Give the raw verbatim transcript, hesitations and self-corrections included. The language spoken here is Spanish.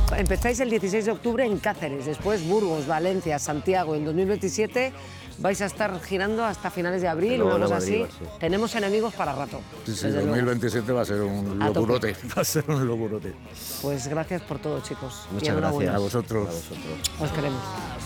empezáis el dieciséis de octubre en Cáceres, después Burgos, Valencia, Santiago. En dos mil veintisiete vais a estar girando hasta finales de abril, una cosa así. Sí. Tenemos enemigos para rato. Sí, sí, dos mil veintisiete va a ser un locurote. Va a ser un locurote. Pues gracias por todo, chicos. Muchas gracias a vosotros. a vosotros. Os queremos.